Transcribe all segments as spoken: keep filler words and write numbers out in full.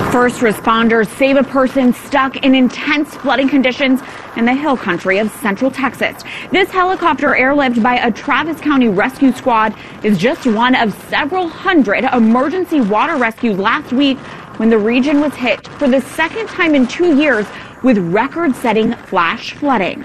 First responders save a person stuck in intense flooding conditions in the hill country of Central Texas. This helicopter airlift by a Travis County rescue squad is just one of several hundred emergency water rescues last week when the region was hit for the second time in two years with record-setting flash flooding.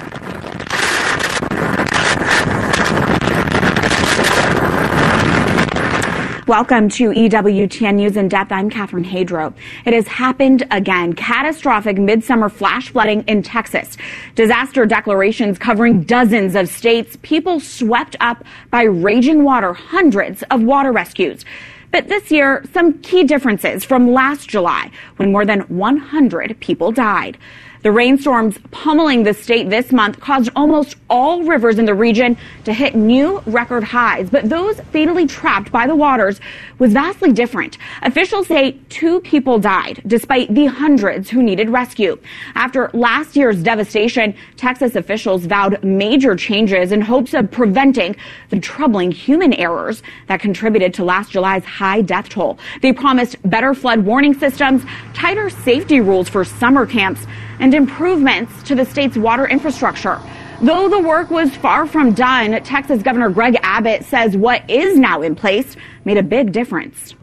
Welcome to E W T N News in Depth. I'm Catherine Hadro. It has happened again. Catastrophic midsummer flash flooding in Texas. Disaster declarations covering dozens of states. People swept up by raging water. Hundreds of water rescues. But this year, some key differences from last July when more than one hundred people died. The rainstorms pummeling the state this month caused almost all rivers in the region to hit new record highs, but those fatally trapped by the waters was vastly different. Officials say two people died, despite the hundreds who needed rescue. After last year's devastation, Texas officials vowed major changes in hopes of preventing the troubling human errors that contributed to last July's high death toll. They promised better flood warning systems, tighter safety rules for summer camps, and improvements to the state's water infrastructure. Though the work was far from done, Texas Governor Greg Abbott says what is now in place made a big difference.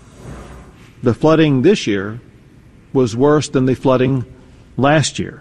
The flooding this year was worse than the flooding last year.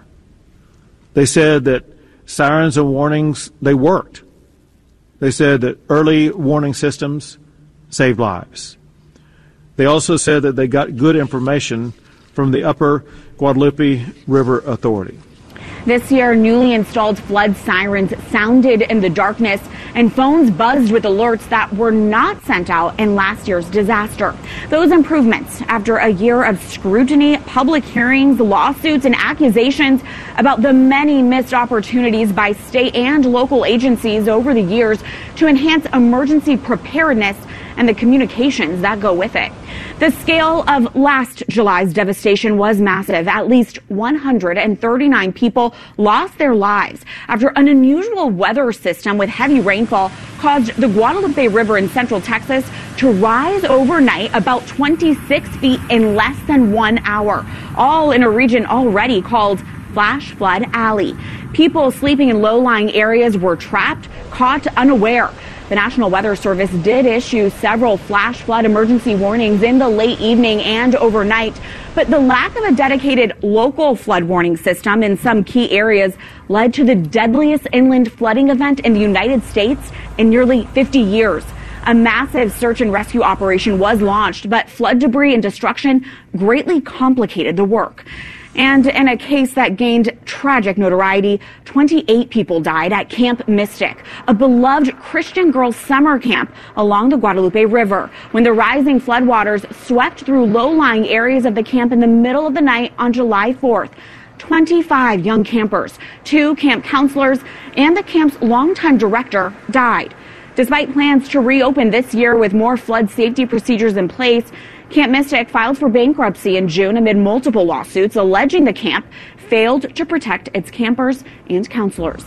They said that sirens and warnings, they worked. They said that early warning systems saved lives. They also said that they got good information from the Upper Guadalupe River Authority. This year, newly installed flood sirens sounded in the darkness and phones buzzed with alerts that were not sent out in last year's disaster. Those improvements after a year of scrutiny, public hearings, lawsuits, and accusations about the many missed opportunities by state and local agencies over the years to enhance emergency preparedness and the communications that go with it. The scale of last July's devastation was massive. At least one hundred thirty-nine people lost their lives after an unusual weather system with heavy rainfall caused the Guadalupe River in Central Texas to rise overnight about twenty-six feet in less than one hour, all in a region already called Flash Flood Alley. People sleeping in low-lying areas were trapped, caught unaware. The National Weather Service did issue several flash flood emergency warnings in the late evening and overnight, but the lack of a dedicated local flood warning system in some key areas led to the deadliest inland flooding event in the United States in nearly fifty years. A massive search and rescue operation was launched, but flood debris and destruction greatly complicated the work. And in a case that gained tragic notoriety, twenty-eight people died at Camp Mystic, a beloved Christian girls' summer camp along the Guadalupe River, when the rising floodwaters swept through low-lying areas of the camp in the middle of the night on July fourth. twenty-five young campers, two camp counselors, and the camp's longtime director died. Despite plans to reopen this year with more flood safety procedures in place, Camp Mystic filed for bankruptcy in June amid multiple lawsuits alleging the camp failed to protect its campers and counselors.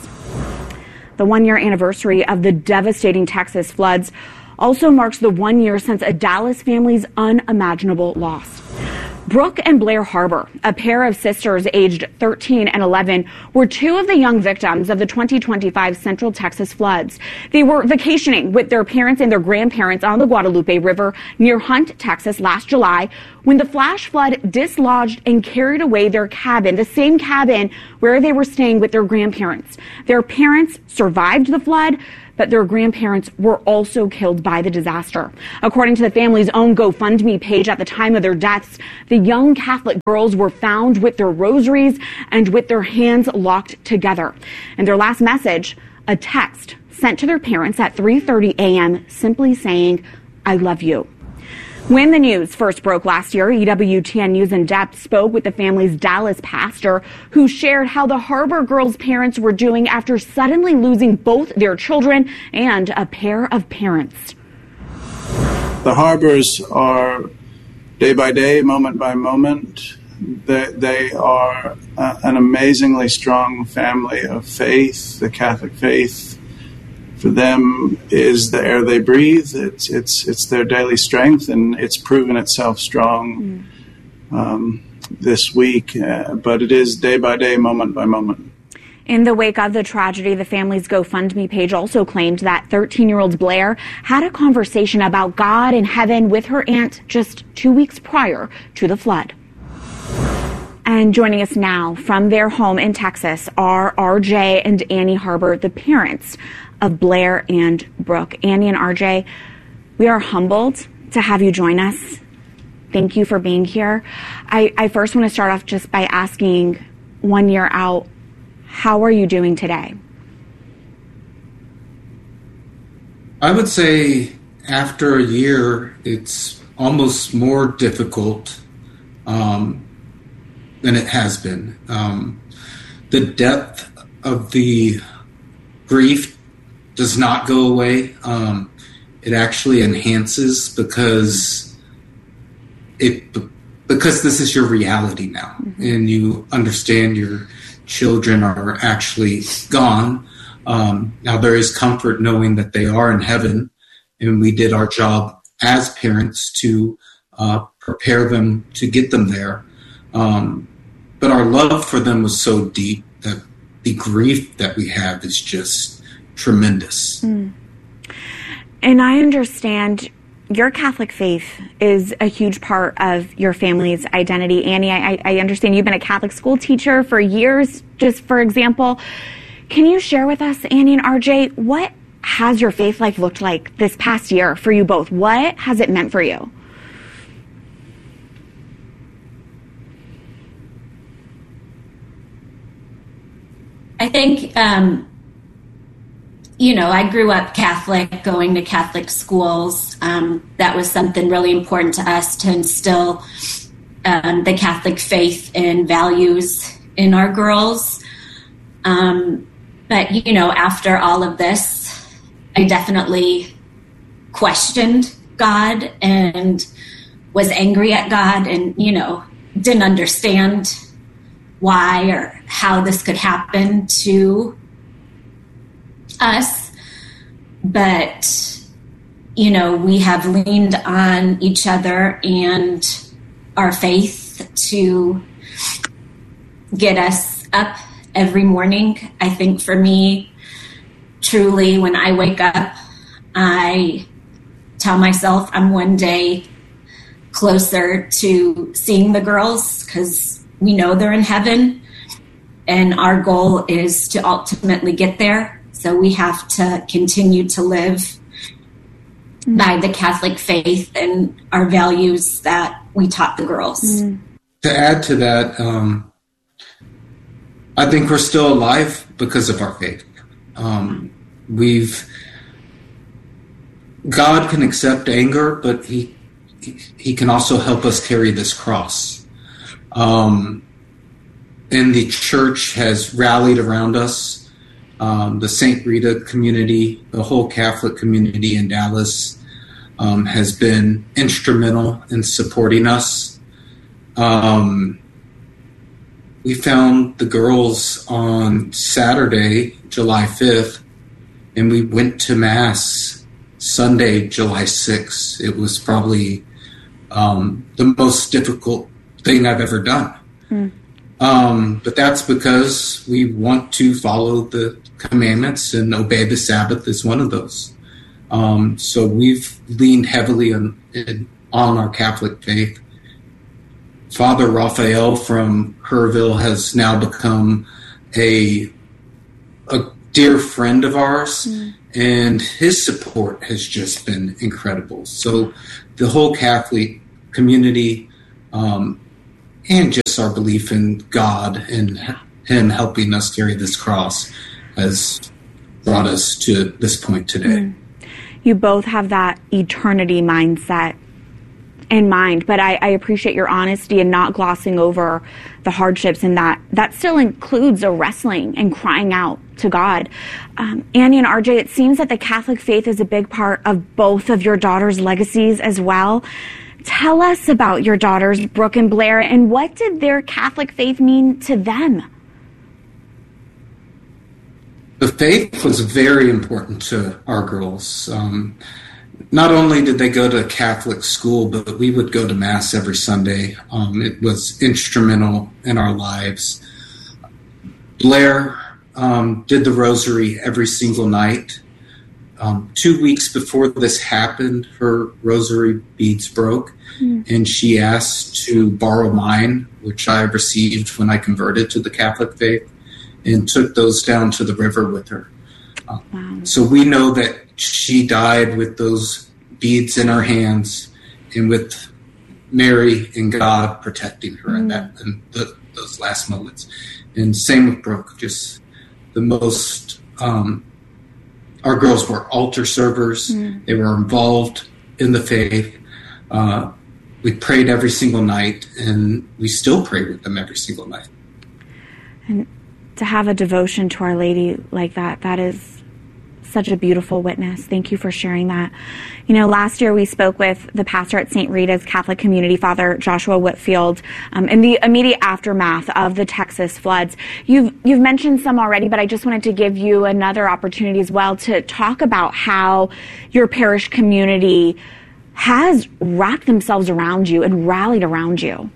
The one-year anniversary of the devastating Texas floods also marks the one year since a Dallas family's unimaginable loss. Brooke and Blair Harbor, a pair of sisters aged thirteen and eleven, were two of the young victims of the twenty twenty-five Central Texas floods. They were vacationing with their parents and their grandparents on the Guadalupe River near Hunt, Texas last July when the flash flood dislodged and carried away their cabin, the same cabin where they were staying with their grandparents. Their parents survived the flood, but their grandparents were also killed by the disaster. According to the family's own GoFundMe page, at the time of their deaths, the young Catholic girls were found with their rosaries and with their hands locked together. And their last message, a text sent to their parents at three thirty a.m. simply saying, "I love you." When the news first broke last year, E W T N News in Depth spoke with the family's Dallas pastor, who shared how the Harbor girls' parents were doing after suddenly losing both their children and a pair of parents. The Harbors are day by day, moment by moment. They, they are uh, an amazingly strong family of faith, the Catholic faith. For them is the air they breathe. It's it's it's their daily strength, and it's proven itself strong. um, this week, uh, but it is day by day, moment by moment. In the wake of the tragedy, the family's GoFundMe page also claimed that thirteen-year-old Blair had a conversation about God and heaven with her aunt just two weeks prior to the flood. And joining us now from their home in Texas are R J and Annie Harber, the parents of Blair and Brooke. Annie and R J, we are humbled to have you join us. Thank you for being here. I, I first want to start off just by asking, one year out, how are you doing today? I would say after a year, it's almost more difficult um, than it has been. Um, the depth of the grief does not go away. Um, it actually enhances because it because this is your reality now, mm-hmm. and you understand your children are actually gone. Um, now there is comfort knowing that they are in heaven, and we did our job as parents to uh, prepare them to get them there. Um, but our love for them was so deep that the grief that we have is just tremendous. Mm. And I understand your Catholic faith is a huge part of your family's identity. Annie, I, I understand you've been a Catholic school teacher for years, just for example. Can you share with us, Annie and R J, what has your faith life looked like this past year for you both? What has it meant for you? I think, um, you know, I grew up Catholic, going to Catholic schools. Um, that was something really important to us to instill um, the Catholic faith and values in our girls. Um, but, you know, after all of this, I definitely questioned God and was angry at God and, you know, didn't understand why or how this could happen to us. But, you know, we have leaned on each other and our faith to get us up every morning. I think for me, truly, when I wake up, I tell myself I'm one day closer to seeing the girls because we know they're in heaven, and our goal is to ultimately get there. So we have to continue to live mm. by the Catholic faith and our values that we taught the girls. Mm. To add to that, um, I think we're still alive because of our faith. Um, we've God can accept anger, but he he can also help us carry this cross. Um, and the church has rallied around us. Um, the Saint Rita community, the whole Catholic community in Dallas, um, has been instrumental in supporting us. Um, we found the girls on Saturday, July fifth, and we went to Mass Sunday, July sixth. It was probably um, the most difficult thing I've ever done. Mm. Um, but that's because we want to follow the commandments, and obey the Sabbath is one of those. Um, so we've leaned heavily on, on our Catholic faith. Father Raphael from Herville has now become a a dear friend of ours, mm. and his support has just been incredible. So the whole Catholic community, um, and just our belief in God and Him helping us carry this cross has brought us to this point today. Mm. You both have that eternity mindset in mind, but I, I appreciate your honesty and not glossing over the hardships, and that that still includes a wrestling and crying out to God. Um, Annie and R J, it seems that the Catholic faith is a big part of both of your daughters' legacies as well. Tell us about your daughters, Brooke and Blair, and what did their Catholic faith mean to them? The faith was very important to our girls. Um, not only did they go to Catholic school, but we would go to Mass every Sunday. Um, it was instrumental in our lives. Blair um, did the rosary every single night. Um, two weeks before this happened, her rosary beads broke, mm. and she asked to borrow mine, which I received when I converted to the Catholic faith, and took those down to the river with her. Uh, wow. So we know that she died with those beads in her hands and with Mary and God protecting her mm. in that in the, those last moments. And same with Brooke, just the most... Um, Our girls were altar servers. Mm. They were involved in the faith. Uh, we prayed every single night, and we still pray with them every single night. And to have a devotion to Our Lady like that, that is such a beautiful witness. Thank you for sharing that. You know, last year we spoke with the pastor at Saint Rita's Catholic Community, Father Joshua Whitfield, um, in the immediate aftermath of the Texas floods. You've you've mentioned some already, but I just wanted to give you another opportunity as well to talk about how your parish community has wrapped themselves around you and rallied around you.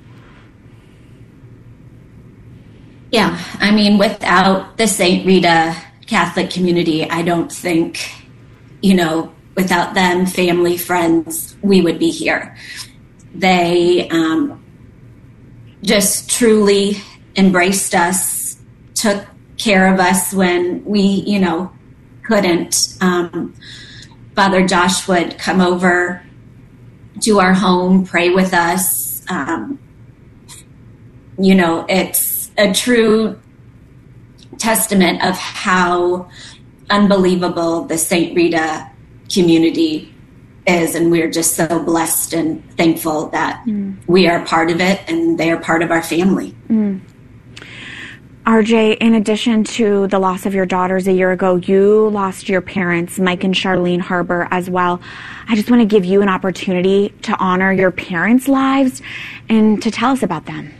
Yeah, I mean, without the Saint Rita Catholic community, I don't think, you know, without them, family, friends, we would be here. They um, just truly embraced us, took care of us when we, you know, couldn't. Um, Father Josh would come over to our home, pray with us. Um, you know, it's a true testament of how unbelievable the Saint Rita community is, and we're just so blessed and thankful that mm. we are part of it and they are part of our family. Mm. R J, in addition to the loss of your daughters a year ago, you lost your parents, Mike and Charlene Harbour, as well. I just want to give you an opportunity to honor your parents' lives and to tell us about them.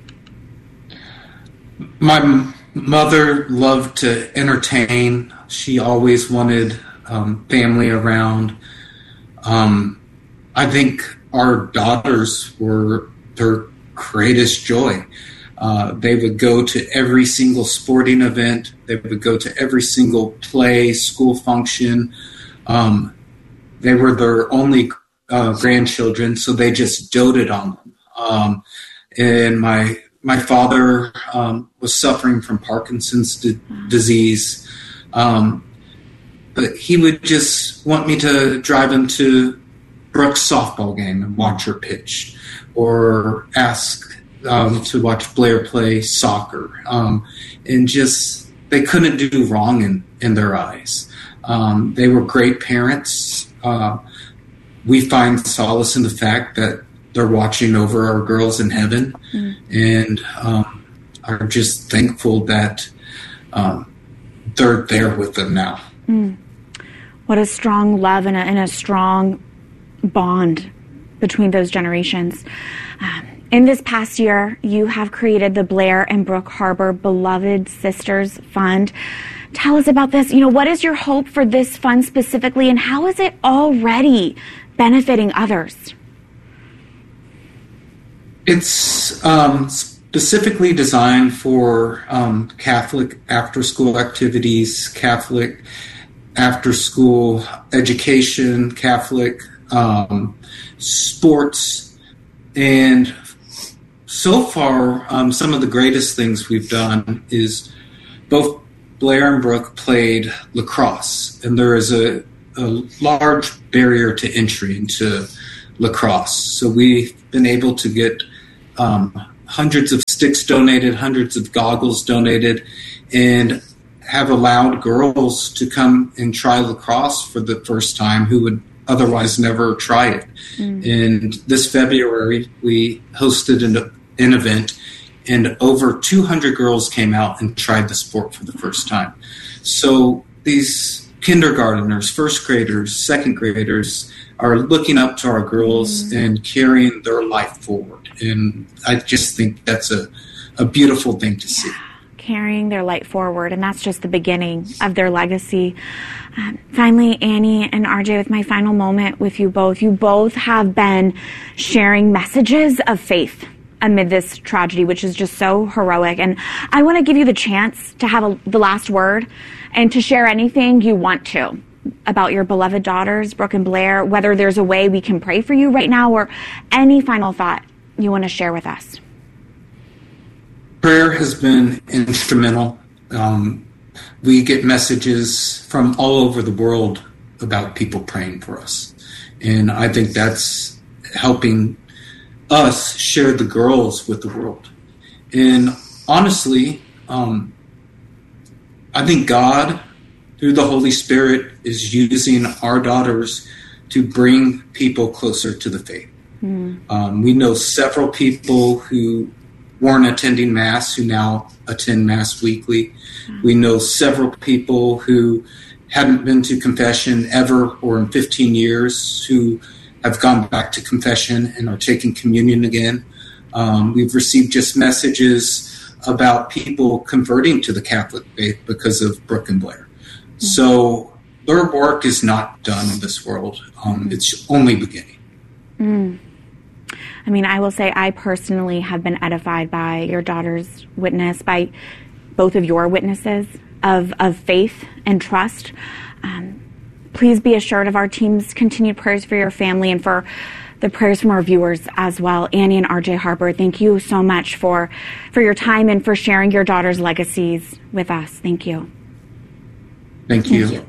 My m- mother loved to entertain. She always wanted um, family around. Um, I think our daughters were their greatest joy. Uh, they would go to every single sporting event. They would go to every single play, school function. Um, they were their only uh, grandchildren, so they just doted on them. Um, and my my father um, was suffering from Parkinson's d- disease, um, but he would just want me to drive him to Brooke's softball game and watch her pitch, or ask Um, to watch Blair play soccer, um, and just they couldn't do wrong in, in their eyes. Um, they were great parents. Uh, we find solace in the fact that they're watching over our girls in heaven, mm. and um, are just thankful that um, they're there with them now. Mm. What a strong love and a, and a strong bond between those generations. Um, In this past year, you have created the Blair and Brooke Harbour Beloved Sisters Fund. Tell us about this. You know, what is your hope for this fund specifically, and how is it already benefiting others? It's um, specifically designed for um, Catholic after-school activities, Catholic after-school education, Catholic um, sports, and so far, um, some of the greatest things we've done is both Blair and Brooke played lacrosse, and there is a, a large barrier to entry into lacrosse. So we've been able to get um, hundreds of sticks donated, hundreds of goggles donated, and have allowed girls to come and try lacrosse for the first time who would otherwise never try it. Mm. And this February, we hosted an an event, and over two hundred girls came out and tried the sport for the first time. So these kindergarteners, first graders, second graders are looking up to our girls mm. and carrying their life forward. And I just think that's a, a beautiful thing to see. Yeah. carrying their light forward, and that's just the beginning of their legacy. Um, finally, Annie and R J, with my final moment with you both, you both have been sharing messages of faith amid this tragedy, which is just so heroic. And I want to give you the chance to have a, the last word and to share anything you want to about your beloved daughters, Brooke and Blair, whether there's a way we can pray for you right now or any final thought you want to share with us. Prayer has been instrumental. Um, we get messages from all over the world about people praying for us. And I think that's helping us share the girls with the world. And honestly, um, I think God, through the Holy Spirit, is using our daughters to bring people closer to the faith. Mm. Um, we know several people who weren't attending Mass who now attend Mass weekly. Mm. We know several people who hadn't been to confession ever or in fifteen years who have gone back to confession and are taking communion again. Um, we've received just messages about people converting to the Catholic faith because of Brooke and Blair. Mm-hmm. So their work is not done in this world. Um, mm-hmm. It's only beginning. Mm. I mean, I will say I personally have been edified by your daughter's witness, by both of your witnesses of, of faith and trust. Um, Please be assured of our team's continued prayers for your family and for the prayers from our viewers as well. Annie and R J Harper, thank you so much for, for your time and for sharing your daughter's legacies with us. Thank you. Thank you. Thank you.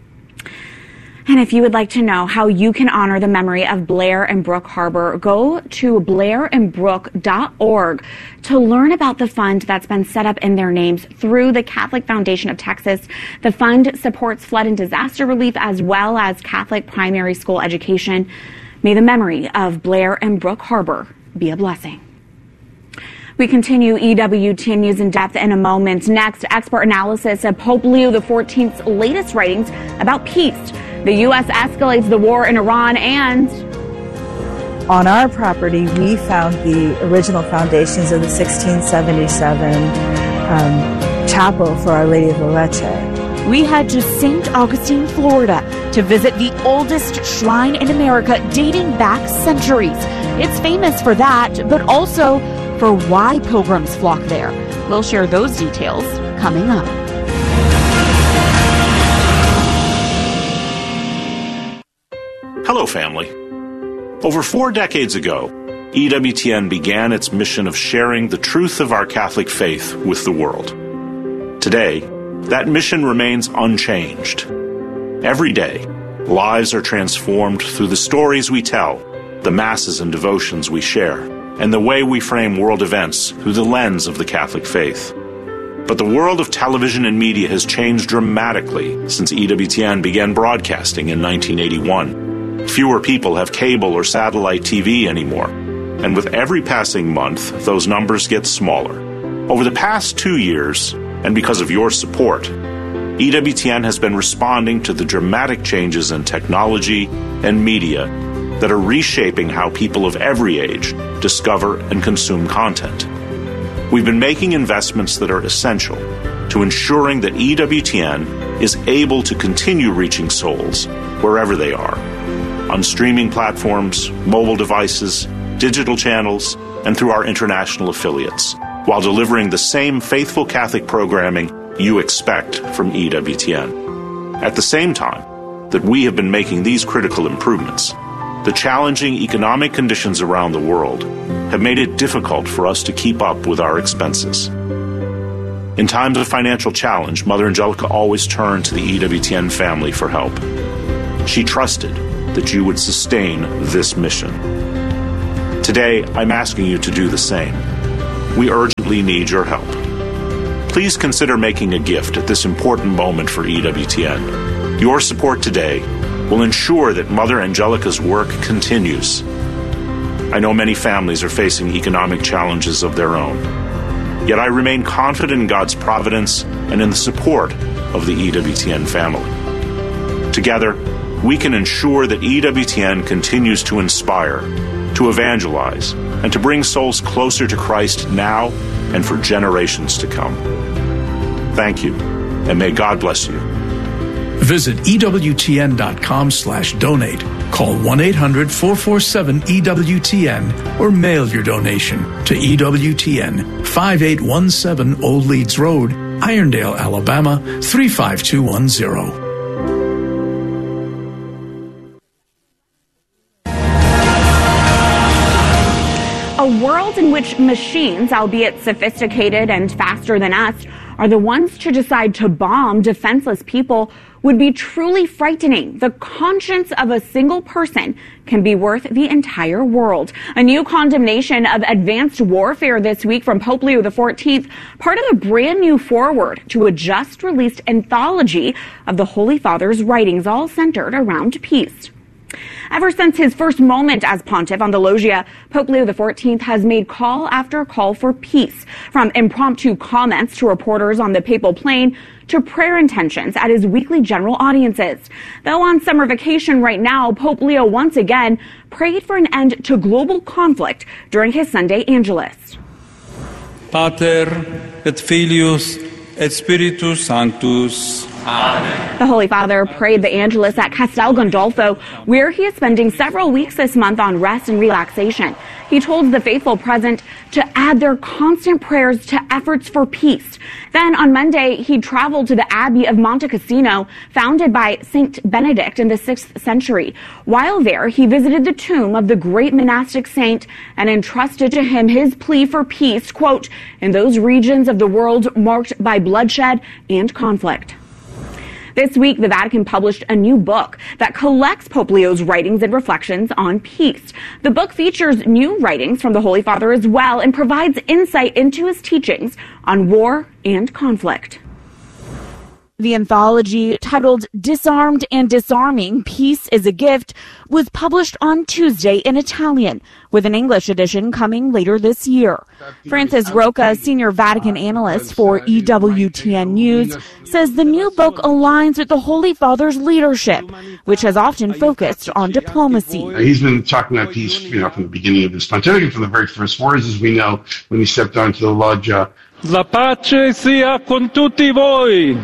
And if you would like to know how you can honor the memory of Blair and Brooke Harper, go to blair and brooke dot org to learn about the fund that's been set up in their names through the Catholic Foundation of Texas. The fund supports flood and disaster relief as well as Catholic primary school education. May the memory of Blair and Brooke Harper be a blessing. We continue E W T N News in depth in a moment. Next, expert analysis of Pope Leo the fourteenth's latest writings about peace. The U S escalates the war in Iran, and on our property, we found the original foundations of the sixteen seventy-seven um, chapel for Our Lady of Loreto. We head to Saint Augustine, Florida, to visit the oldest shrine in America, dating back centuries. It's famous for that, but also for why pilgrims flock there. We'll share those details coming up. Hello, family. Over four decades ago, E W T N began its mission of sharing the truth of our Catholic faith with the world. Today, that mission remains unchanged. Every day, lives are transformed through the stories we tell, the masses and devotions we share, and the way we frame world events through the lens of the Catholic faith. But the world of television and media has changed dramatically since E W T N began broadcasting in nineteen eighty-one. Fewer people have cable or satellite T V anymore, and with every passing month, those numbers get smaller. Over the past two years, and because of your support, E W T N has been responding to the dramatic changes in technology and media that are reshaping how people of every age discover and consume content. We've been making investments that are essential to ensuring that E W T N is able to continue reaching souls wherever they are, on streaming platforms, mobile devices, digital channels, and through our international affiliates, while delivering the same faithful Catholic programming you expect from E W T N. At the same time that we have been making these critical improvements, the challenging economic conditions around the world have made it difficult for us to keep up with our expenses. In times of financial challenge, Mother Angelica always turned to the E W T N family for help. She trusted that you would sustain this mission. Today, I'm asking you to do the same. We urgently need your help. Please consider making a gift at this important moment for E W T N. Your support today will ensure that Mother Angelica's work continues. I know many families are facing economic challenges of their own. Yet I remain confident in God's providence and in the support of the E W T N family. Together, we can ensure that E W T N continues to inspire, to evangelize, and to bring souls closer to Christ now and for generations to come. Thank you, and may God bless you. Visit E W T N dot com slash donate. Call one eight hundred four four seven E W T N or mail your donation to E W T N, five eight one seven Old Leeds Road, Irondale, Alabama, three five two one zero. A world in which machines, albeit sophisticated and faster than us, are the ones to decide to bomb defenseless people would be truly frightening. The conscience of a single person can be worth the entire world. A new condemnation of advanced warfare this week from Pope Leo the fourteenth, part of a brand new foreword to a just-released anthology of the Holy Father's writings, all centered around peace. Ever since his first moment as pontiff on the loggia, Pope Leo the fourteenth has made call after call for peace, from impromptu comments to reporters on the papal plane to prayer intentions at his weekly general audiences. Though on summer vacation right now, Pope Leo once again prayed for an end to global conflict during his Sunday Angelus. Pater et Filius et Spiritus Sanctus. Amen. The Holy Father prayed the Angelus at Castel Gandolfo, where he is spending several weeks this month on rest and relaxation. He told the faithful present to add their constant prayers to efforts for peace. Then on Monday, he traveled to the Abbey of Monte Cassino, founded by Saint Benedict in the sixth century. While there, he visited the tomb of the great monastic saint and entrusted to him his plea for peace, quote, in those regions of the world marked by bloodshed and conflict. This week, the Vatican published a new book that collects Pope Leo's writings and reflections on peace. The book features new writings from the Holy Father as well and provides insight into his teachings on war and conflict. The anthology, titled Disarmed and Disarming, Peace is a Gift, was published on Tuesday in Italian, with an English edition coming later this year. Francis Rocca, senior Vatican analyst for E W T N News, says the new book aligns with the Holy Father's leadership, which has often focused on diplomacy. He's been talking about peace, you know, from the beginning of his pontificate, from the very first words, as we know, when he stepped onto the loggia. La pace sia con tutti voi.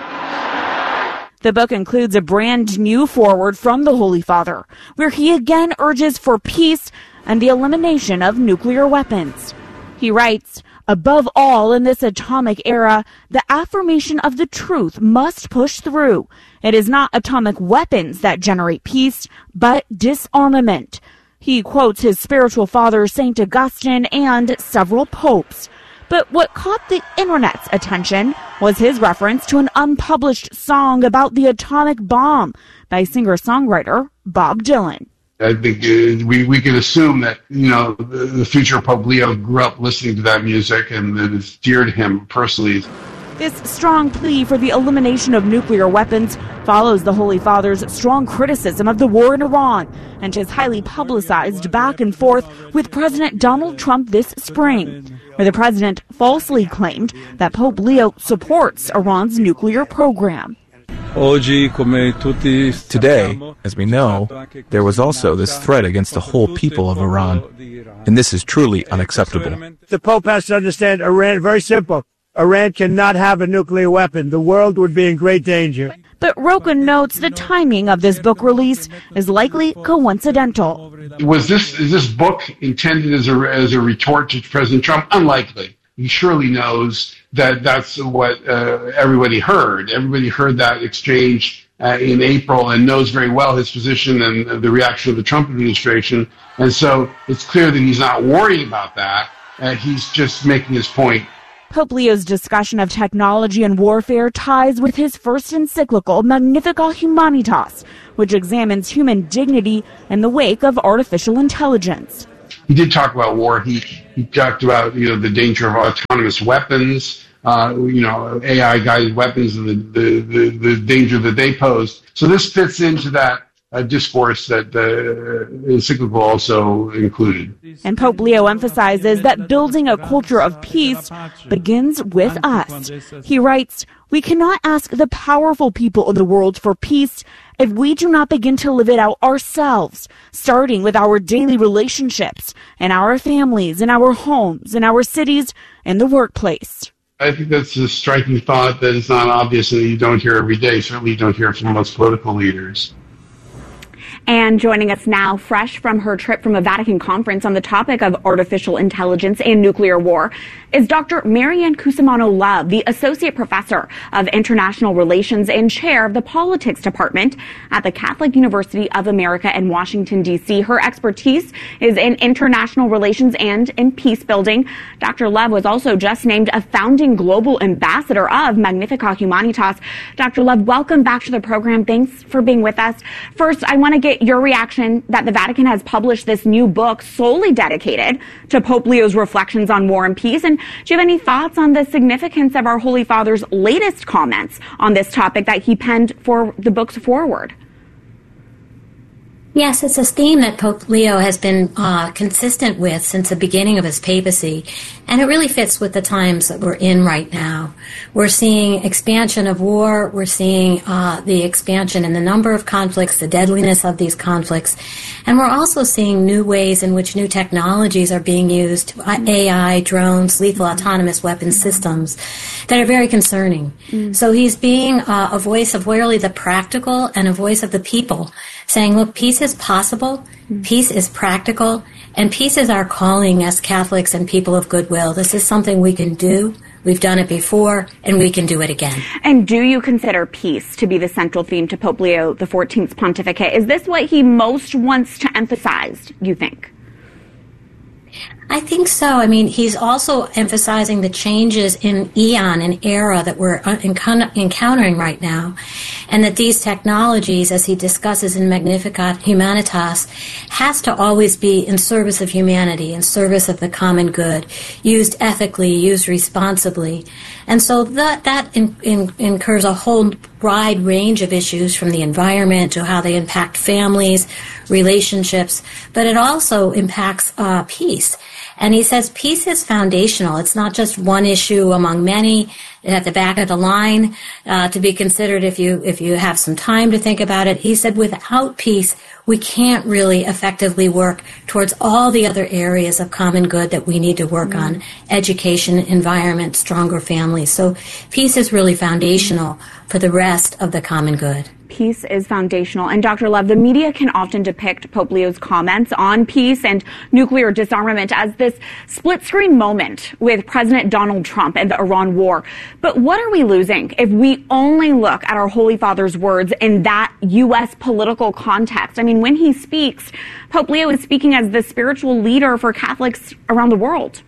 The book includes a brand new foreword from the Holy Father, where he again urges for peace and the elimination of nuclear weapons. He writes, above all in this atomic era, the affirmation of the truth must push through. It is not atomic weapons that generate peace, but disarmament. He quotes his spiritual father, Saint Augustine, and several popes. But what caught the internet's attention was his reference to an unpublished song about the atomic bomb by singer-songwriter Bob Dylan. I think uh, we, we can assume that, you know, the, the future Pope Leo grew up listening to that music and that it's dear to him personally. This strong plea for the elimination of nuclear weapons follows the Holy Father's strong criticism of the war in Iran and his highly publicized back and forth with President Donald Trump this spring, where the president falsely claimed that Pope Leo supports Iran's nuclear program. Today, as we know, there was also this threat against the whole people of Iran, and this is truly unacceptable. The Pope has to understand Iran, very simple. Iran cannot have a nuclear weapon. The world would be in great danger. But Rocca notes the timing of this book release is likely coincidental. Was this is this book intended as a as a retort to President Trump? Unlikely. He surely knows that that's what uh, everybody heard. Everybody heard that exchange uh, in April and knows very well his position and the reaction of the Trump administration. And so it's clear that he's not worried about that. Uh, he's just making his point. Pope Leo's discussion of technology and warfare ties with his first encyclical, Magnificat Humanitas, which examines human dignity in the wake of artificial intelligence. He did talk about war. He he talked about, you know, the danger of autonomous weapons, uh, you know, A I-guided weapons and the, the, the, the danger that they pose. So this fits into that a discourse that the encyclical also included. And Pope Leo emphasizes that building a culture of peace begins with us. He writes, we cannot ask the powerful people in the world for peace if we do not begin to live it out ourselves, starting with our daily relationships, in our families, in our homes, in our cities, and the workplace. I think that's a striking thought that is not obvious and you don't hear every day. Certainly you don't hear it from most political leaders. And joining us now, fresh from her trip from a Vatican conference on the topic of artificial intelligence and nuclear war, is Doctor Marianne Cusimano-Love, the Associate Professor of International Relations and Chair of the Politics Department at the Catholic University of America in Washington, D C. Her expertise is in international relations and in peace building. Doctor Love was also just named a founding global ambassador of Magnificat Humanitas. Doctor Love, welcome back to the program. Thanks for being with us. First, I want to get your reaction that the Vatican has published this new book solely dedicated to Pope Leo's reflections on war and peace. And do you have any thoughts on the significance of our Holy Father's latest comments on this topic that he penned for the book's foreword? Yes, it's a theme that Pope Leo has been uh, consistent with since the beginning of his papacy, and it really fits with the times that we're in right now. We're seeing expansion of war, we're seeing uh, the expansion in the number of conflicts, the deadliness of these conflicts, and we're also seeing new ways in which new technologies are being used, A I, drones, lethal autonomous weapon systems, that are very concerning. Mm. So he's being uh, a voice of really the practical and a voice of the people, saying, look, peace is possible, peace is practical, and peace is our calling as Catholics and people of goodwill. This is something we can do. We've done it before, and we can do it again. And do you consider peace to be the central theme to Pope Leo the fourteenth's pontificate? Is this what he most wants to emphasize, you think? I think so. I mean, he's also emphasizing the changes in eon and era that we're encountering right now, and that these technologies, as he discusses in Magnificat Humanitas, has to always be in service of humanity, in service of the common good, used ethically, used responsibly. And so that, that in, in, incurs a whole wide range of issues, from the environment to how they impact families, relationships, but it also impacts uh, peace. And he says peace is foundational. It's not just one issue among many at the back of the line uh, to be considered if you if you have some time to think about it. He said without peace, we can't really effectively work towards all the other areas of common good that we need to work mm-hmm. on: education, environment, stronger families. So peace is really foundational for the rest of the common good. Peace is foundational. And Doctor Love, the media can often depict Pope Leo's comments on peace and nuclear disarmament as this split-screen moment with President Donald Trump and the Iran war. But what are we losing if we only look at our Holy Father's words in that U S political context? I mean, when he speaks, Pope Leo is speaking as the spiritual leader for Catholics around the world.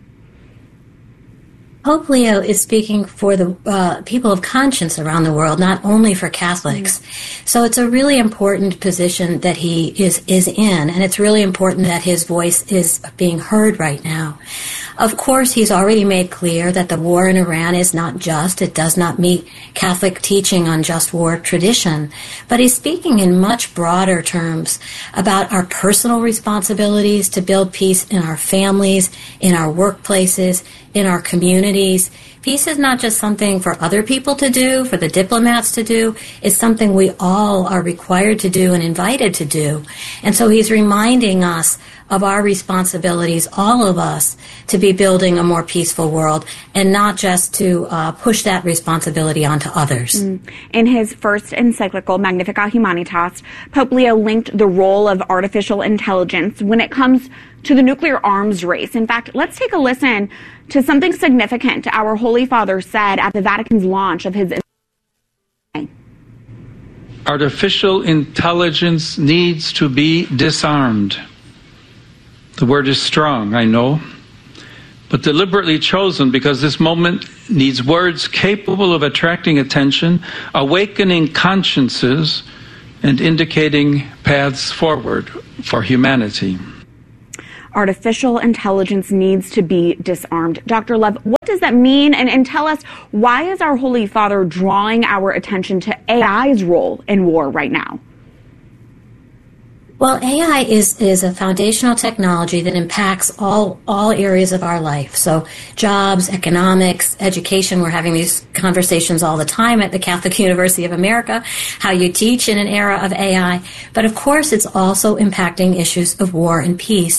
Pope Leo is speaking for the uh, people of conscience around the world, not only for Catholics. Mm-hmm. So it's a really important position that he is, is in, and it's really important that his voice is being heard right now. Of course, he's already made clear that the war in Iran is not just. It does not meet Catholic teaching on just war tradition. But he's speaking in much broader terms about our personal responsibilities to build peace in our families, in our workplaces, in our communities. Peace is not just something for other people to do, for the diplomats to do. It's something we all are required to do and invited to do. And so he's reminding us of our responsibilities, all of us, to be building a more peaceful world and not just to uh, push that responsibility onto others. Mm. In his first encyclical, Magnificat Humanitas, Pope Leo linked the role of artificial intelligence when it comes to the nuclear arms race. In fact, let's take a listen to something significant our Holy Father said at the Vatican's launch of his. Artificial intelligence needs to be disarmed. The word is strong, I know, but deliberately chosen because this moment needs words capable of attracting attention, awakening consciences, and indicating paths forward for humanity. Artificial intelligence needs to be disarmed. Doctor Love, what does that mean? And, and tell us, why is our Holy Father drawing our attention to A I's role in war right now? Well, A I is, is a foundational technology that impacts all, all areas of our life. So jobs, economics, education. We're having these conversations all the time at the Catholic University of America, how you teach in an era of A I. But of course, it's also impacting issues of war and peace.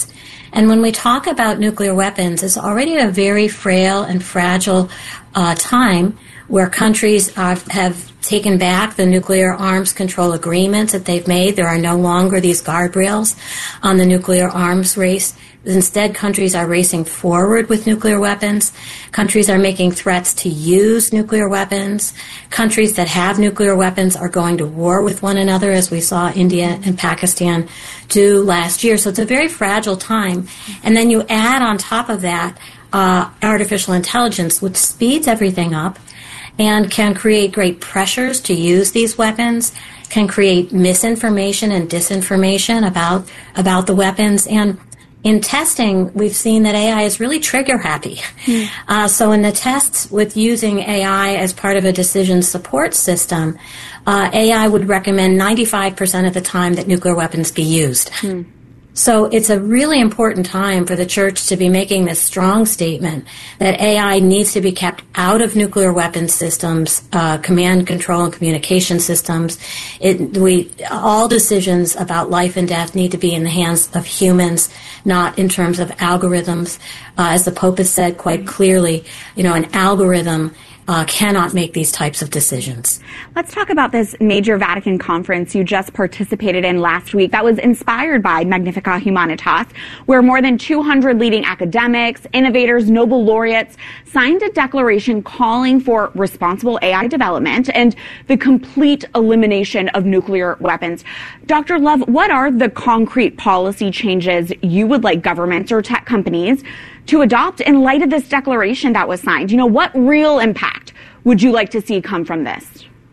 And when we talk about nuclear weapons, it's already a very frail and fragile uh, time where countries are, have taken back the nuclear arms control agreements that they've made. There are no longer these guardrails on the nuclear arms race. Instead, countries are racing forward with nuclear weapons. Countries are making threats to use nuclear weapons. Countries that have nuclear weapons are going to war with one another, as we saw India and Pakistan do last year. So it's a very fragile time. And then you add on top of that uh, artificial intelligence, which speeds everything up and can create great pressures to use these weapons, can create misinformation and disinformation about about the weapons. And in testing, we've seen that A I is really trigger happy. Mm. Uh, so in the tests with using A I as part of a decision support system, uh, A I would recommend ninety-five percent of the time that nuclear weapons be used. Mm. So it's a really important time for the church to be making this strong statement that A I needs to be kept out of nuclear weapons systems, uh, command, control, and communication systems. It, we, all decisions about life and death need to be in the hands of humans, not in terms of algorithms. Uh, as the Pope has said quite clearly, you know, an algorithm Uh, cannot make these types of decisions. Let's talk about this major Vatican conference you just participated in last week that was inspired by Magnificat Humanitas, where more than two hundred leading academics, innovators, Nobel laureates signed a declaration calling for responsible A I development and the complete elimination of nuclear weapons. Doctor Love, what are the concrete policy changes you would like governments or tech companies to adopt in light of this declaration that was signed? You know, what real impact would you like to see come from this?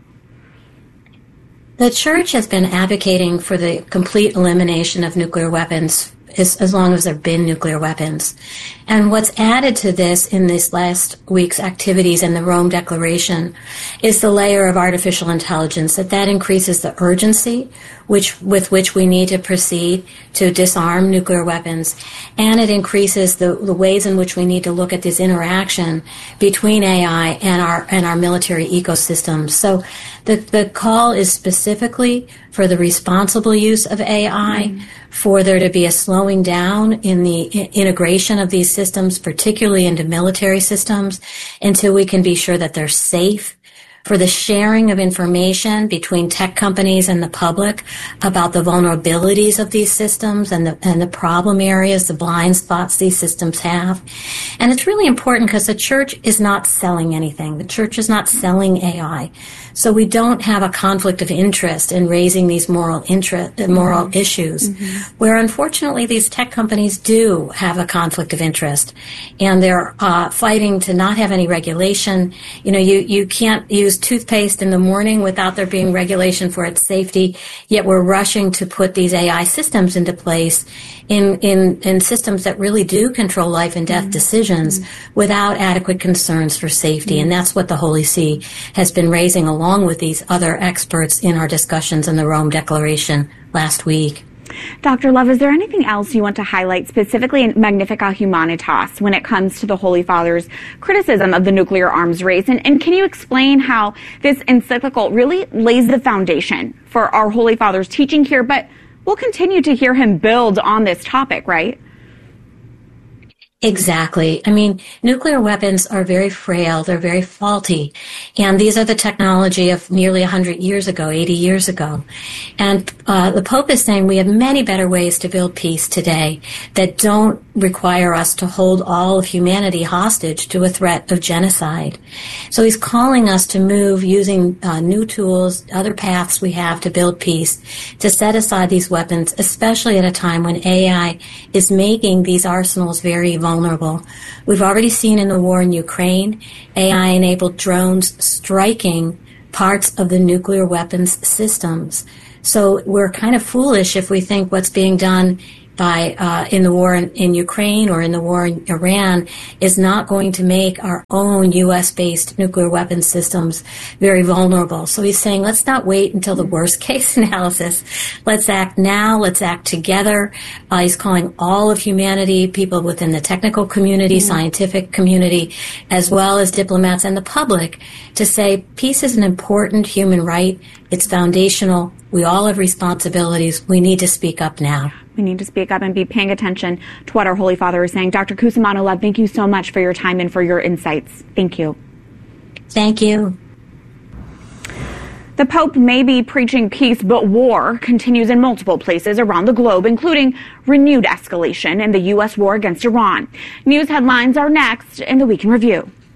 The church has been advocating for the complete elimination of nuclear weapons as, as long as there have been nuclear weapons. And what's added to this in this last week's activities in the Rome Declaration is the layer of artificial intelligence, that that increases the urgency which with which we need to proceed to disarm nuclear weapons, and it increases the, the ways in which we need to look at this interaction between A I and our and our military ecosystems. So the, the call is specifically for the responsible use of A I, mm-hmm. for there to be a slowing down in the integration of these systems, particularly into military systems, until we can be sure that they're safe, for the sharing of information between tech companies and the public about the vulnerabilities of these systems and the, and the problem areas, the blind spots these systems have. And it's really important because the church is not selling anything. The church is not selling A I. So we don't have a conflict of interest in raising these moral interest, moral mm-hmm. issues, mm-hmm. where unfortunately these tech companies do have a conflict of interest, and they're uh, fighting to not have any regulation. You know, you, you can't use toothpaste in the morning without there being regulation for its safety, yet we're rushing to put these A I systems into place in, in, in systems that really do control life and death mm-hmm. decisions mm-hmm. without adequate concerns for safety. Mm-hmm. And that's what the Holy See has been raising along along with these other experts in our discussions in the Rome Declaration last week. Doctor Love, is there anything else you want to highlight specifically in Magnificat Humanitas when it comes to the Holy Father's criticism of the nuclear arms race? And, and can you explain how this encyclical really lays the foundation for our Holy Father's teaching here, but we'll continue to hear him build on this topic, right? Exactly. I mean, nuclear weapons are very frail. They're very faulty. And these are the technology of nearly one hundred years ago, eighty years ago. And uh, the Pope is saying we have many better ways to build peace today that don't require us to hold all of humanity hostage to a threat of genocide. So he's calling us to move using uh, new tools, other paths we have to build peace, to set aside these weapons, especially at a time when A I is making these arsenals very vulnerable. vulnerable. We've already seen in the war in Ukraine, A I-enabled drones striking parts of the nuclear weapons systems. So we're kind of foolish if we think what's being done by uh, in the war in, in Ukraine or in the war in Iran is not going to make our own U S-based nuclear weapons systems very vulnerable. So he's saying, let's not wait until the worst case analysis. Let's act now. Let's act together. Uh, he's calling all of humanity, people within the technical community, mm-hmm. scientific community, as well as diplomats and the public, to say peace is an important human right. It's foundational. We all have responsibilities. We need to speak up now. We need to speak up and be paying attention to what our Holy Father is saying. Doctor Cusimano-Lev, thank you so much for your time and for your insights. Thank you. Thank you. The Pope may be preaching peace, but war continues in multiple places around the globe, including renewed escalation in the U S war against Iran. News headlines are next in the Week in Review.